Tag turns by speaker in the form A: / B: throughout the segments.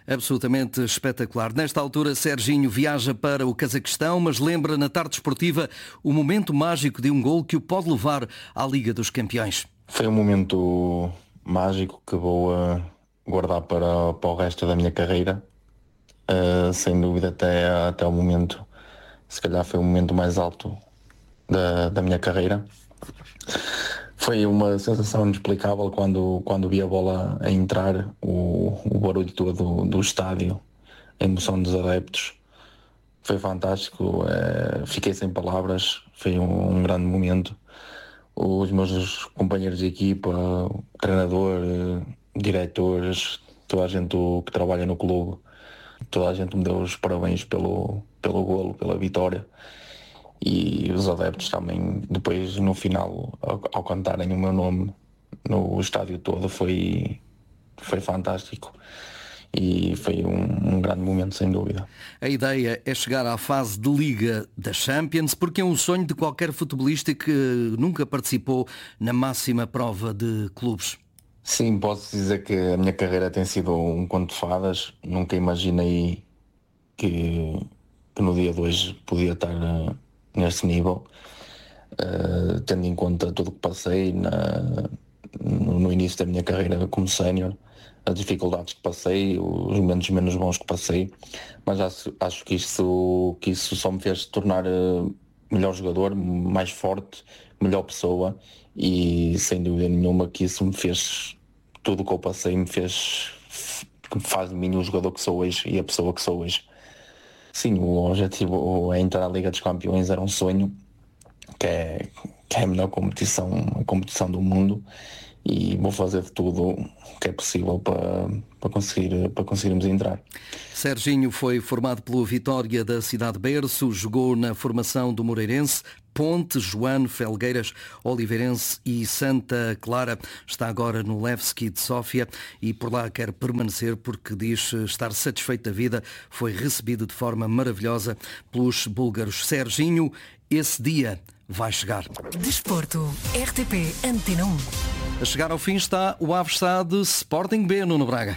A: Absolutamente espetacular. Nesta altura, Serginho viaja para o Cazaquistão, mas lembra na tarde esportiva o momento mágico de um gol que o pode levar à Liga dos Campeões.
B: Foi um momento mágico que vou guardar para o resto da minha carreira. Sem dúvida, até o momento, se calhar foi o momento mais alto da minha carreira. Foi uma sensação inexplicável quando vi a bola a entrar, o barulho todo do estádio, a emoção dos adeptos. Foi fantástico, fiquei sem palavras, foi um grande momento. Os meus companheiros de equipa, o treinador, diretores, toda a gente que trabalha no clube, toda a gente me deu os parabéns pelo golo, pela vitória. E os adeptos também, depois no final, ao cantarem o meu nome no estádio todo, foi fantástico. E foi um grande momento, sem dúvida.
A: A ideia é chegar à fase de Liga da Champions, porque é um sonho de qualquer futebolista que nunca participou na máxima prova de clubes.
B: Sim, posso dizer que a minha carreira tem sido um conto de fadas. Nunca imaginei que no dia de hoje podia estar neste nível, tendo em conta tudo o que passei no início da minha carreira como sénior, as dificuldades que passei, os momentos menos bons que passei, mas acho que isso só me fez tornar melhor jogador, mais forte, melhor pessoa, e sem dúvida nenhuma que isso me fez, tudo o que eu passei me faz de mim o jogador que sou hoje e a pessoa que sou hoje. Sim, o objetivo é entrar na Liga dos Campeões, era um sonho, que é a melhor a competição do mundo, e vou fazer de tudo o que é possível para conseguirmos entrar.
A: Serginho foi formado pelo Vitória da Cidade de Berço, jogou na formação do Moreirense, Ponte, Joano, Felgueiras, Oliveirense e Santa Clara. Está agora no Levski de Sófia e por lá quer permanecer porque diz estar satisfeito da vida. Foi recebido de forma maravilhosa pelos búlgaros. Serginho, esse dia vai chegar.
C: Desporto, RTP Antena 1.
A: A chegar ao fim está o Aves de Sporting B, Nuno Braga.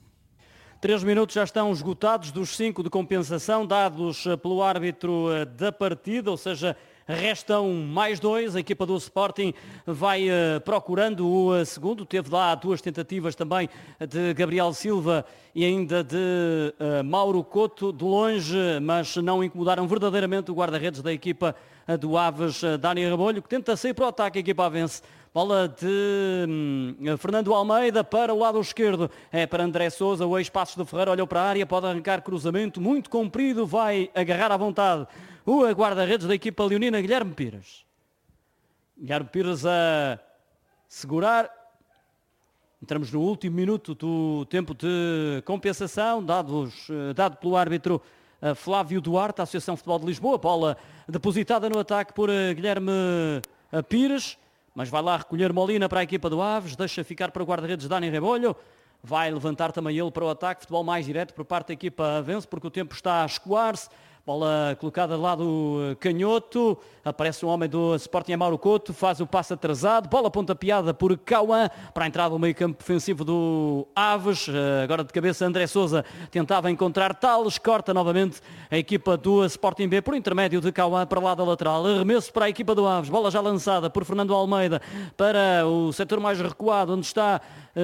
D: 3 minutos já estão esgotados dos 5 de compensação dados pelo árbitro da partida, ou seja, restam mais 2. A equipa do Sporting vai procurando o segundo. Teve lá 2 tentativas também de Gabriel Silva e ainda de Mauro Couto de longe, mas não incomodaram verdadeiramente o guarda-redes da equipa do Aves, Dani Rabolho, que tenta sair para o ataque. A equipa vence. Bola de Fernando Almeida para o lado esquerdo. É para André Sousa. O ex-Passos do Ferreira olhou para a área. Pode arrancar cruzamento muito comprido. Vai agarrar à vontade o guarda-redes da equipa leonina, Guilherme Pires. Guilherme Pires a segurar. Entramos no último minuto do tempo de compensação, dado pelo árbitro Flávio Duarte, da Associação de Futebol de Lisboa. Bola depositada no ataque por Guilherme Pires. Mas vai lá recolher Molina para a equipa do Aves, deixa ficar para o guarda-redes Dani Rebolho, vai levantar também ele para o ataque, futebol mais direto por parte da equipa Avense, porque o tempo está a escoar-se. Bola colocada lá do canhoto, aparece um homem do Sporting, Mauro Couto, faz o passe atrasado, bola pontapeada por Cauã para a entrada do meio campo defensivo do Aves. Agora de cabeça André Sousa tentava encontrar Tales, corta novamente a equipa do Sporting B por intermédio de Cauã para lá da lateral. Arremesso para a equipa do Aves, bola já lançada por Fernando Almeida para o setor mais recuado, onde está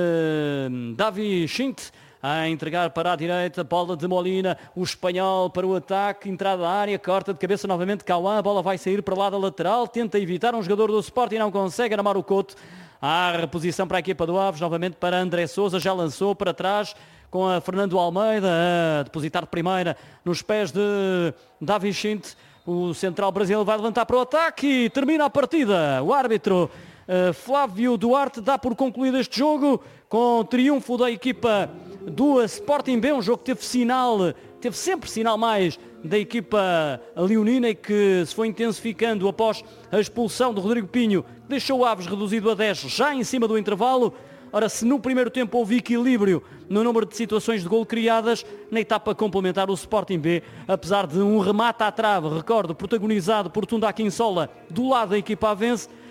D: Davi Schint, a entregar para a direita, bola de Molina, o espanhol para o ataque, entrada da área, corta de cabeça novamente Cauã, a bola vai sair para lá da lateral, tenta evitar um jogador do Sporting, não consegue, era Mauro Couto. Há reposição para a equipa do Aves, novamente para André Sousa, já lançou para trás com a Fernando Almeida, a depositar de primeira nos pés de Davi Schint. O central brasileiro vai levantar para o ataque e termina a partida. O árbitro Flávio Duarte dá por concluído este jogo com triunfo da equipa do Sporting B, um jogo que teve sempre sinal mais da equipa leonina e que se foi intensificando após a expulsão de Rodrigo Pinho, que deixou o Aves reduzido a 10 já em cima do intervalo. Ora, se no primeiro tempo houve equilíbrio no número de situações de gol criadas, na etapa complementar o Sporting B, apesar de um remate à trave, recordo, protagonizado por Tunda Quinsola do lado da equipa avense,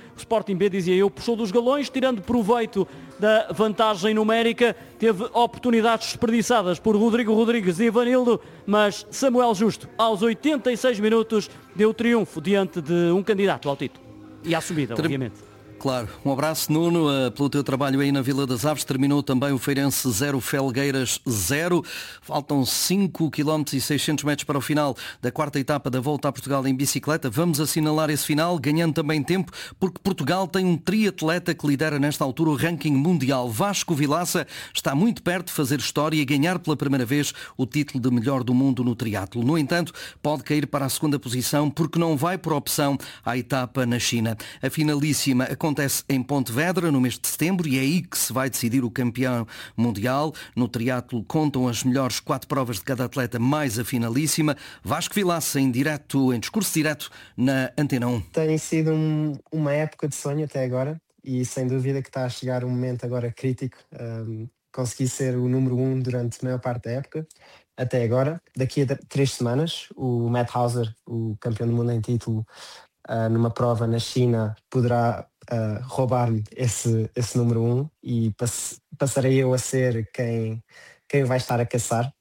D: O Sporting B, dizia eu, puxou dos galões, tirando proveito da vantagem numérica, teve oportunidades desperdiçadas por Rodrigo Rodrigues e Ivanildo, mas Samuel Justo, aos 86 minutos, deu triunfo diante de um candidato ao título. E à subida, obviamente.
A: Claro. Um abraço, Nuno, pelo teu trabalho aí na Vila das Aves. Terminou também o Feirense 0, Felgueiras 0. Faltam 5 km e 600 metros para o final da quarta etapa da Volta a Portugal em bicicleta. Vamos assinalar esse final, ganhando também tempo, porque Portugal tem um triatleta que lidera nesta altura o ranking mundial. Vasco Vilaça está muito perto de fazer história e ganhar pela primeira vez o título de melhor do mundo no triatlo. No entanto, pode cair para a segunda posição porque não vai por opção à etapa na China. A finalíssima acontece em Pontevedra no mês de setembro e é aí que se vai decidir o campeão mundial. No triatlo contam as melhores 4 provas de cada atleta mais a finalíssima. Vasco Vilaça em discurso direto na Antena 1.
E: Tem sido uma época de sonho até agora e sem dúvida que está a chegar um momento agora crítico. Consegui ser o número 1 durante a maior parte da época. Até agora, daqui a 3 semanas, o Matt Hauser, o campeão do mundo em título, numa prova na China, poderá roubar-me esse número 1 e passarei eu a ser quem vai estar a caçar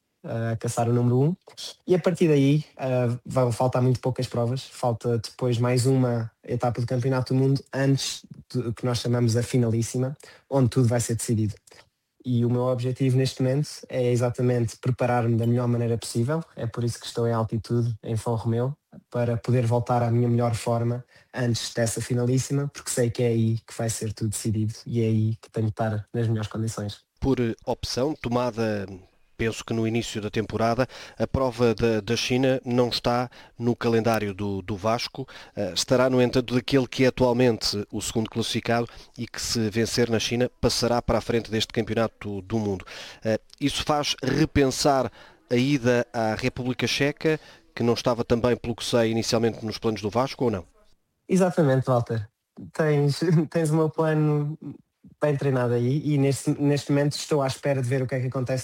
E: o número 1. E a partir daí vão faltar muito poucas provas. Falta depois mais uma etapa do Campeonato do Mundo antes do que nós chamamos a finalíssima, onde tudo vai ser decidido. E o meu objetivo neste momento é exatamente preparar-me da melhor maneira possível. É por isso que estou em altitude, em Font-Romeu, para poder voltar à minha melhor forma antes dessa finalíssima, porque sei que é aí que vai ser tudo decidido e é aí que tenho de estar nas melhores condições.
F: Por opção tomada, penso que no início da temporada, a prova da China não está no calendário do Vasco, estará, no entanto, daquele que é atualmente o segundo classificado e que, se vencer na China, passará para a frente deste campeonato do mundo. Isso faz repensar a ida à República Checa, que não estava também, pelo que sei, inicialmente nos planos do Vasco, ou não?
E: Exatamente, Walter. Tens o meu plano bem treinado aí e neste momento estou à espera de ver o que é que acontece